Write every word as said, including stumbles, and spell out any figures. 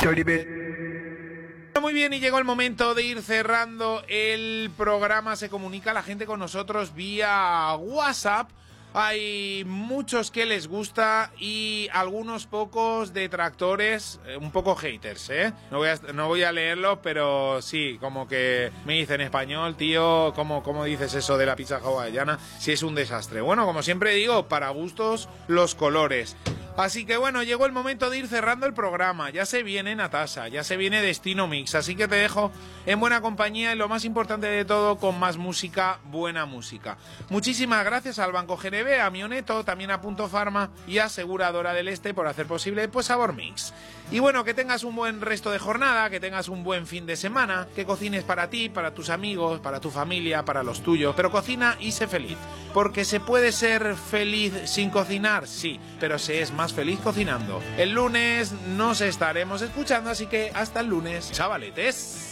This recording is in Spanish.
Muy bien, y llegó el momento de ir cerrando el programa. Se comunica la gente con nosotros vía WhatsApp. Hay muchos que les gusta y algunos pocos detractores, eh, un poco haters, ¿eh? No voy a, no voy a leerlo, pero sí, como que me dice en español, tío, ¿cómo, cómo dices eso de la pizza hawaiana? Si es un desastre. Bueno, como siempre digo, para gustos los colores. Así que bueno, llegó el momento de ir cerrando el programa. Ya se viene Natasha, ya se viene Destino Mix, así que te dejo en buena compañía y lo más importante de todo, con más música, buena música. Muchísimas gracias al Banco G N B, a Mioneto, también a Punto Pharma y a Aseguradora del Este por hacer posible pues Sabor Mix. Y bueno, que tengas un buen resto de jornada, que tengas un buen fin de semana, que cocines para ti, para tus amigos, para tu familia, para los tuyos, pero cocina y sé feliz. Porque se puede ser feliz sin cocinar, sí, pero se es más feliz cocinando. El lunes nos estaremos escuchando, así que hasta el lunes, chavaletes.